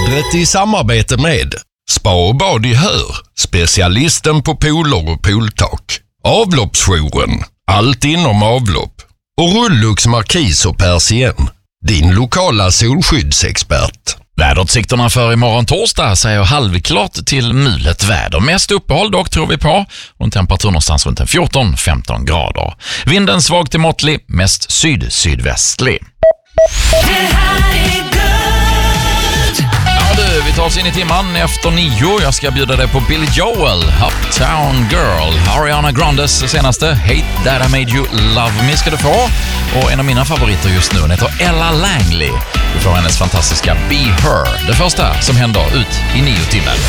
Vädret i samarbete med Spa och bad i Hör, specialisten på pooler och pooltak. Avloppsjouren, allt inom avlopp. Och Rullux Markis och Persien, din lokala solskyddsexpert. Väderutsikterna för imorgon torsdag säger halvklart till mulet väder. Mest uppehåll dock tror vi på. Och en temperatur någonstans runt 14-15 grader. Vinden svag till måttlig, mest syd-sydvästlig. Vi tar oss in i timman efter 9. Jag ska bjuda dig på Billy Joel, Uptown Girl. Ariana Grandes senaste Hate That I Made You Love Me ska du få. Och en av mina favoriter just nu heter Ella Langley. Du får hennes fantastiska Be Her. Det första som händer ut i 9 timmen.